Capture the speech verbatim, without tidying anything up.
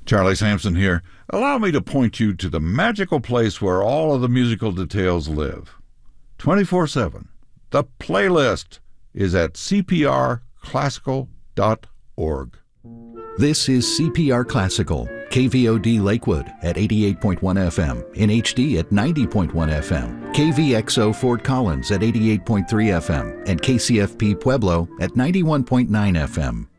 Charlie Sampson here. Allow me to point you to the magical place where all of the musical details live. twenty-four seven. The playlist is at c p r classical dot org. This is C P R Classical, K V O D Lakewood at eighty-eight point one F M, in H D at ninety point one F M, K V X O Fort Collins at eighty-eight point three F M, and K C F P Pueblo at ninety-one point nine F M.